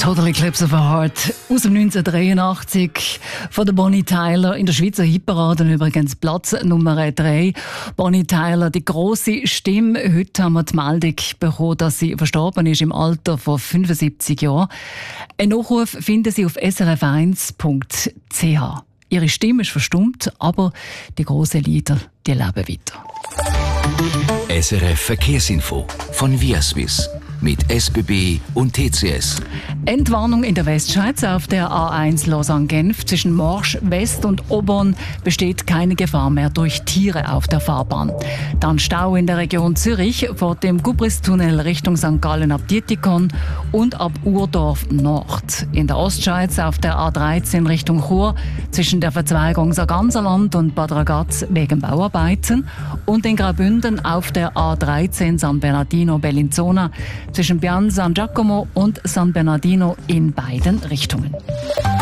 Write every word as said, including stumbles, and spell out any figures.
Total Eclipse of a Heart aus dem neunzehnhundertdreiundachtzig von der Bonnie Tyler, in der Schweizer Hitparade übrigens Platz Nummer drei. Bonnie Tyler, die grosse Stimme. Heute haben wir die Meldung bekommen, dass sie verstorben ist im Alter von fünfundsiebzig Jahren. Ein Nachruf finden Sie auf s r f eins punkt c h. Ihre Stimme ist verstummt, aber die grossen Lieder, die leben weiter. S R F Verkehrsinfo von Viaswiss mit S B B und T C S. Entwarnung in der Westschweiz auf der A eins Lausanne-Genf zwischen Morsch West und Obern besteht keine Gefahr mehr durch Tiere auf der Fahrbahn. Dann Stau in der Region Zürich vor dem Gubristunnel Richtung Sankt Gallen ab Dietikon und ab Urdorf Nord. In der Ostschweiz auf der A dreizehn Richtung Chur zwischen der Verzweigung Sarganserland und Bad Ragaz wegen Bauarbeiten und in Graubünden auf der A dreizehn San Bernardino Bellinzona zwischen Pian San Giacomo und San Bernardino in beiden Richtungen.